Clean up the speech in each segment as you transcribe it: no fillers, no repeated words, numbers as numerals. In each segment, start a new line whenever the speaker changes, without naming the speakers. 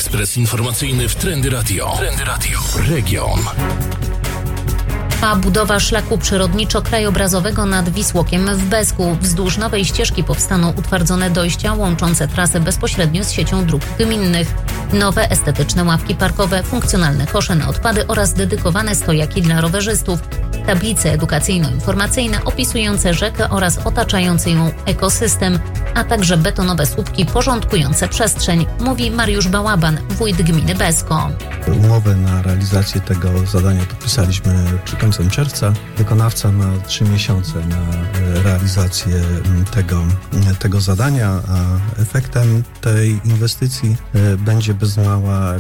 Ekspres informacyjny w Trendy Radio. Trendy Radio. Region.
A budowa szlaku przyrodniczo-krajobrazowego nad Wisłokiem w Besku. Wzdłuż nowej ścieżki powstaną utwardzone dojścia łączące trasę bezpośrednio z siecią dróg gminnych. Nowe estetyczne ławki parkowe, funkcjonalne kosze na odpady oraz dedykowane stojaki dla rowerzystów. Tablice edukacyjno-informacyjne opisujące rzekę oraz otaczający ją ekosystem, a także betonowe słupki porządkujące przestrzeń, mówi Mariusz Bałaban, wójt gminy Besko.
Umowę na realizację tego zadania podpisaliśmy przed końcem czerwca. Wykonawca ma 3 miesiące na realizację tego zadania, a efektem tej inwestycji będzie bez mała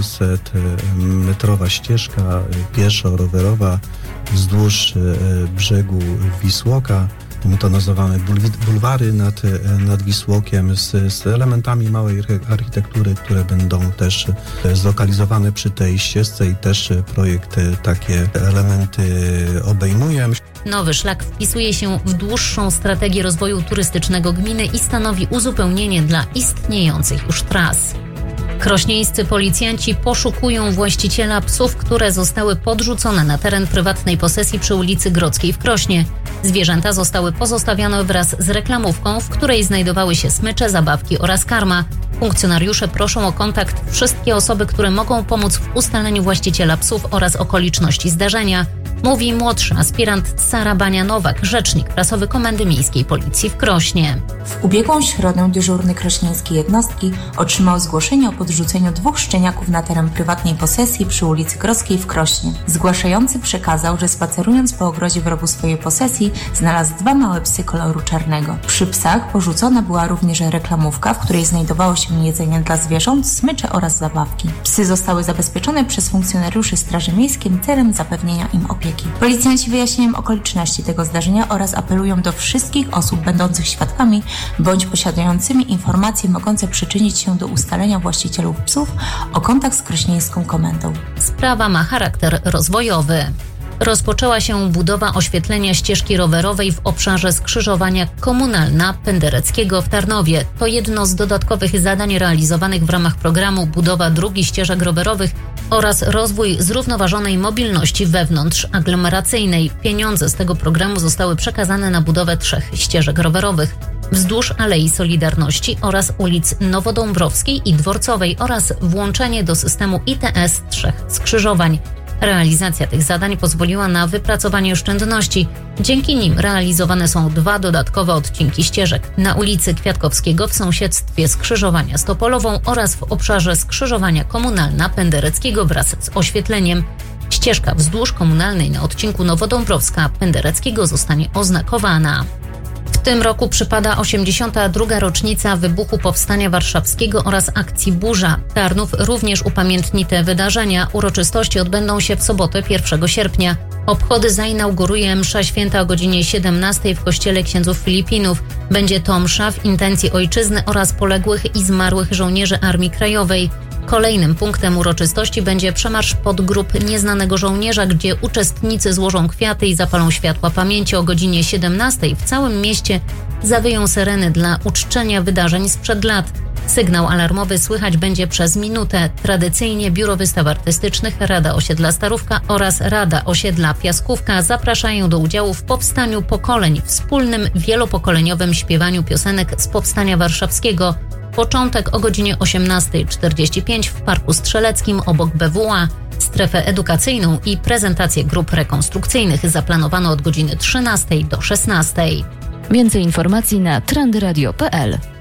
500-metrowa ścieżka pieszo-rowerowa wzdłuż brzegu Wisłoka. My to nazywamy bulwary nad Wisłokiem z elementami małej architektury, które będą też zlokalizowane przy tej ścieżce i też projekt takie elementy obejmuje.
Nowy szlak wpisuje się w dłuższą strategię rozwoju turystycznego gminy i stanowi uzupełnienie dla istniejących już tras. Krośnieńscy policjanci poszukują właściciela psów, które zostały podrzucone na teren prywatnej posesji przy ulicy Grodzkiej w Krośnie. Zwierzęta zostały pozostawione wraz z reklamówką, w której znajdowały się smycze, zabawki oraz karma. Funkcjonariusze proszą o kontakt wszystkie osoby, które mogą pomóc w ustaleniu właściciela psów oraz okoliczności zdarzenia, mówi młodszy aspirant Sara Bania-Nowak, rzecznik prasowy Komendy Miejskiej Policji w Krośnie.
W ubiegłą środę dyżurny krośnieńskiej jednostki otrzymał zgłoszenie o podrzuceniu 2 szczeniaków na teren prywatnej posesji przy ulicy Grodzkiej w Krośnie. Zgłaszający przekazał, że spacerując po ogrodzie w rogu swojej posesji znalazł 2 małe psy koloru czarnego. Przy psach porzucona była również reklamówka, w której znajdowało się jedzenie dla zwierząt, smycze oraz zabawki. Psy zostały zabezpieczone przez funkcjonariuszy Straży Miejskiej celem zapewnienia im opieki. Policjanci wyjaśniają okoliczności tego zdarzenia oraz apelują do wszystkich osób będących świadkami bądź posiadającymi informacje mogące przyczynić się do ustalenia właścicielów psów o kontakt z krośnieńską komendą.
Sprawa ma charakter rozwojowy. Rozpoczęła się budowa oświetlenia ścieżki rowerowej w obszarze skrzyżowania Komunalna Pendereckiego w Tarnowie. To jedno z dodatkowych zadań realizowanych w ramach programu Budowa dróg i ścieżek rowerowych oraz rozwój zrównoważonej mobilności wewnątrzaglomeracyjnej. Pieniądze z tego programu zostały przekazane na budowę 3 ścieżek rowerowych wzdłuż Alei Solidarności oraz ulic Nowodąbrowskiej i Dworcowej oraz włączenie do systemu ITS 3 skrzyżowań. Realizacja tych zadań pozwoliła na wypracowanie oszczędności. Dzięki nim realizowane są 2 dodatkowe odcinki ścieżek. Na ulicy Kwiatkowskiego w sąsiedztwie skrzyżowania z Topolową oraz w obszarze skrzyżowania Komunalna Pendereckiego wraz z oświetleniem. Ścieżka wzdłuż Komunalnej na odcinku Nowodąbrowska-Pendereckiego zostanie oznakowana. W tym roku przypada 82. rocznica wybuchu Powstania Warszawskiego oraz akcji Burza. Tarnów również upamiętni te wydarzenia. Uroczystości odbędą się w sobotę 1 sierpnia. Obchody zainauguruje msza święta o godzinie 17 w kościele księdzów Filipinów. Będzie to msza w intencji ojczyzny oraz poległych i zmarłych żołnierzy Armii Krajowej. Kolejnym punktem uroczystości będzie przemarsz pod grób nieznanego żołnierza, gdzie uczestnicy złożą kwiaty i zapalą światła pamięci o godzinie 17. W całym mieście zawyją syreny dla uczczenia wydarzeń sprzed lat. Sygnał alarmowy słychać będzie przez minutę. Tradycyjnie Biuro Wystaw Artystycznych, Rada Osiedla Starówka oraz Rada Osiedla Piaskówka zapraszają do udziału w powstaniu pokoleń, wspólnym wielopokoleniowym śpiewaniu piosenek z Powstania Warszawskiego. Początek o godzinie 18:45 w Parku Strzeleckim obok BWA. Strefę edukacyjną i prezentację grup rekonstrukcyjnych zaplanowano od godziny 13 do 16.
Więcej informacji na trendyradio.pl.